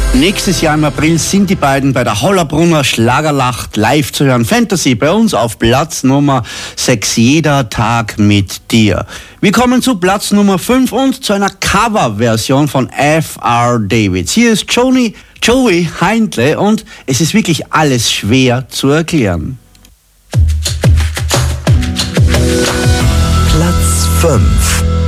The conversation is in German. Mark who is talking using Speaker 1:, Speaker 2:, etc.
Speaker 1: Nächstes Jahr im April sind die beiden bei der Hollabrunner Schlagernacht live zu hören. Fantasy bei uns auf Platz Nummer 6, jeder Tag mit dir. Wir kommen zu Platz Nummer 5 und zu einer Coverversion von F.R. Davids. Hier ist Joey Heindle und es ist wirklich alles schwer zu erklären.
Speaker 2: Platz 5.